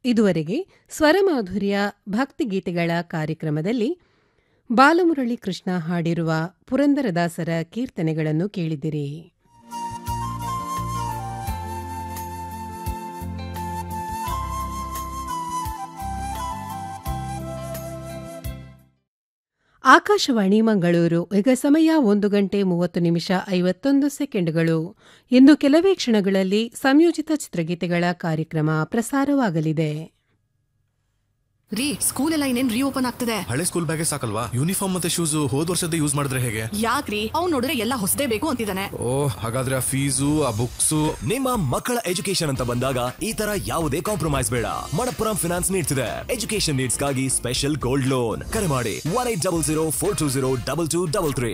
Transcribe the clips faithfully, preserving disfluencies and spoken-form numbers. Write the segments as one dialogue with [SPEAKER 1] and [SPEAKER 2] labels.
[SPEAKER 1] ಇದುವರೆಗೆ ಸ್ವರಮಾಧುರ್ಯ ಭಕ್ತಿಗೀತೆಗಳ ಕಾರ್ಯಕ್ರಮದಲ್ಲಿ ಬಾಲಮುರಳಿ ಕೃಷ್ಣ ಹಾಡಿರುವ ಪುರಂದರದಾಸರ ಕೀರ್ತನೆಗಳನ್ನು ಕೇಳಿದಿರಿ. ಆಕಾಶವಾಣಿ ಮಂಗಳೂರು. ಈಗ ಸಮಯ ಒಂದು ಗಂಟೆ ಮೂವತ್ತು ನಿಮಿಷ ಐವತ್ತೊಂದು ಸೆಕೆಂಡ್ಗಳು. ಇನ್ನು ಕೆಲವೇ ಕ್ಷಣಗಳಲ್ಲಿ ಸಂಯೋಜಿತ ಚಿತ್ರಗೀತೆಗಳ ಕಾರ್ಯಕ್ರಮ ಪ್ರಸಾರವಾಗಲಿದೆ.
[SPEAKER 2] ರೀ, ಸ್ಕೂಲ್ ಎಲ್ಲ ಇನ್ನೇನ್ ರೀಓಪನ್ ಆಗ್ತದೆ.
[SPEAKER 3] ಹಳೆ ಸ್ಕೂಲ್ ಬ್ಯಾಗೇ ಸಾಕಲ್ವಾ? ಯೂನಿಫಾರ್ಮ್ ಮತ್ತೆ ಶೂಸ್ ಹೋದ್ ವರ್ಷದ ಯೂಸ್ ಮಾಡಿದ್ರೆ ಹೇಗೆ?
[SPEAKER 2] ಯಾಕ್ರಿ, ಅವ್ನು ನೋಡಿದ್ರೆ ಎಲ್ಲ ಹೊಸದೇ ಬೇಕು ಅಂತಿದ್ದಾನೆ.
[SPEAKER 3] ಓ, ಹಾಗಾದ್ರೆ ಆ ಫೀಸು ಆ ಬುಕ್ಸ್.
[SPEAKER 4] ನಿಮ್ಮ ಮಕ್ಕಳ ಎಜುಕೇಶನ್ ಅಂತ ಬಂದಾಗ ಈ ತರ ಯಾವುದೇ ಕಾಂಪ್ರಮೈಸ್ ಬೇಡ. ಮಣಪ್ಪುರಂ ಫಿನಾನ್ಸ್ ನೀಡ್ತಿದೆ ಎಜುಕೇಶನ್ ನೀಡ್ಸ್ ಗಾಗಿ ಸ್ಪೆಷಲ್ ಗೋಲ್ಡ್ ಲೋನ್. ಕರೆ ಮಾಡಿ one eight double zero four two zero double two double three.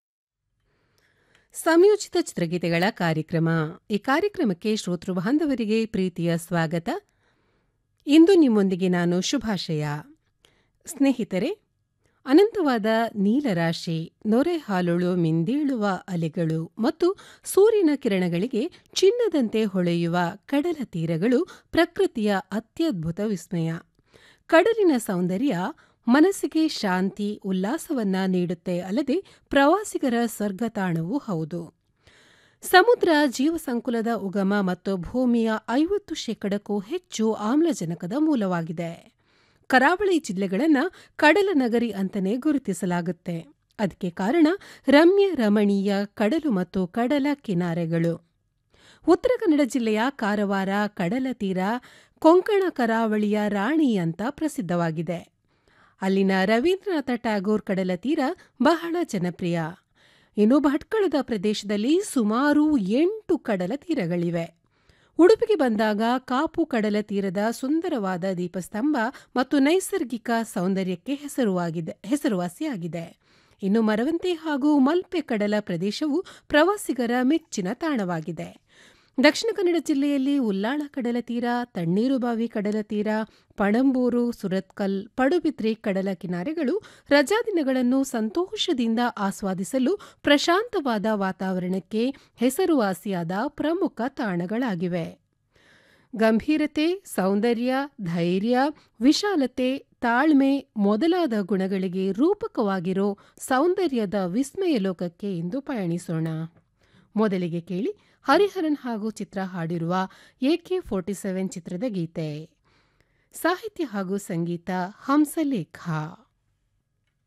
[SPEAKER 1] ಸಂಯೋಜಿತ ಚಿತ್ರಗೀತೆಗಳ ಕಾರ್ಯಕ್ರಮ. ಈ ಕಾರ್ಯಕ್ರಮಕ್ಕೆ ಶ್ರೋತೃ ಬಾಂಧವರಿಗೆ ಪ್ರೀತಿಯ ಸ್ವಾಗತ. ಇಂದು ನಿಮ್ಮೊಂದಿಗೆ ನಾನು ಶುಭಾಶಯ. ಸ್ನೇಹಿತರೆ, ಅನಂತವಾದ ನೀಲರಾಶಿ, ನೊರೆ ಹಾಲುಳು ಮಿಂದೇಳುವ ಅಲೆಗಳು ಮತ್ತು ಸೂರ್ಯನ ಕಿರಣಗಳಿಗೆ ಚಿನ್ನದಂತೆ ಹೊಳೆಯುವ ಕಡಲ ತೀರಗಳು ಪ್ರಕೃತಿಯ ಅತ್ಯದ್ಭುತ ವಿಸ್ಮಯ. ಕಡಲಿನ ಸೌಂದರ್ಯ ಮನಸ್ಸಿಗೆ ಶಾಂತಿ, ಉಲ್ಲಾಸವನ್ನ ನೀಡುತ್ತೆ ಅಲ್ಲದೆ ಪ್ರವಾಸಿಗರ ಸ್ವರ್ಗತಾಣವೂ ಹೌದು. ಸಮುದ್ರ ಜೀವಸಂಕುಲದ ಉಗಮ ಮತ್ತು ಭೂಮಿಯ ಐವತ್ತು ಶೇಕಡಕ್ಕೂ ಹೆಚ್ಚು ಆಮ್ಲಜನಕದ ಮೂಲವಾಗಿದೆ. ಕರಾವಳಿ ಜಿಲ್ಲೆಗಳನ್ನು ಕಡಲ ನಗರಿ ಅಂತಲೇ ಗುರುತಿಸಲಾಗುತ್ತೆ. ಅದಕ್ಕೆ ಕಾರಣ ರಮ್ಯ ರಮಣೀಯ ಕಡಲು ಮತ್ತು ಕಡಲ ಕಿನಾರೆಗಳು. ಉತ್ತರ ಕನ್ನಡ ಜಿಲ್ಲೆಯ ಕಾರವಾರ ಕಡಲ ತೀರ ಕೊಂಕಣ ಕರಾವಳಿಯ ರಾಣಿ ಅಂತ ಪ್ರಸಿದ್ಧವಾಗಿದೆ. ಅಲ್ಲಿನ ರವೀಂದ್ರನಾಥ ಟ್ಯಾಗೋರ್ ಕಡಲ ತೀರ ಬಹಳ ಜನಪ್ರಿಯ. ಇನ್ನು ಭಟ್ಕಳದ ಪ್ರದೇಶದಲ್ಲಿ ಸುಮಾರು ಎಂಟು ಕಡಲ ತೀರಗಳಿವೆ. ಉಡುಪಿಗೆ ಬಂದಾಗ ಕಾಪು ಕಡಲ ತೀರದ ಸುಂದರವಾದ ದೀಪಸ್ತಂಭ ಮತ್ತು ನೈಸರ್ಗಿಕ ಸೌಂದರ್ಯಕ್ಕೆ ಹೆಸರುವಾಗಿದೆ ಹೆಸರುವಾಸಿಯಾಗಿದೆ. ಇನ್ನು ಮರವಂತೆ ಹಾಗೂ ಮಲ್ಪೆ ಕಡಲ ಪ್ರದೇಶವು ಪ್ರವಾಸಿಗರ ಮೆಚ್ಚಿನ ತಾಣವಾಗಿದೆ. ದಕ್ಷಿಣ ಕನ್ನಡ ಜಿಲ್ಲೆಯಲ್ಲಿ ಉಲ್ಲಾಳ ಕಡಲ ತೀರ, ತಣ್ಣೀರುಬಾವಿ ಕಡಲ ತೀರ, ಪಣಂಬೂರು, ಸುರತ್ಕಲ್, ಪಡುಬಿದ್ರಿ ಕಡಲ ಕಿನಾರೆಗಳು ರಜಾದಿನಗಳನ್ನು ಸಂತೋಷದಿಂದ ಆಸ್ವಾದಿಸಲು ಪ್ರಶಾಂತವಾದ ವಾತಾವರಣಕ್ಕೆ ಹೆಸರುವಾಸಿಯಾದ ಪ್ರಮುಖ ತಾಣಗಳಾಗಿವೆ. ಗಂಭೀರತೆ, ಸೌಂದರ್ಯ, ಧೈರ್ಯ, ವಿಶಾಲತೆ, ತಾಳ್ಮೆ ಮೊದಲಾದ ಗುಣಗಳಿಗೆ ರೂಪಕವಾಗಿರೋ ಸೌಂದರ್ಯದ ವಿಸ್ಮಯ ಲೋಕಕ್ಕೆ ಇಂದು ಪಯಣಿಸೋಣ. ಮೊದಲಿಗೆ ಕೇಳಿ ಹರಿಹರನ್ ಹಾಗೂ ಚಿತ್ರ ಹಾಡಿರುವ ಎಕೆ ಫೋರ್ಟಿ ಸೆವೆನ್ ಚಿತ್ರದ ಗೀತೆ. ಸಾಹಿತ್ಯ ಹಾಗೂ ಸಂಗೀತ ಹಂಸಲೇಖ.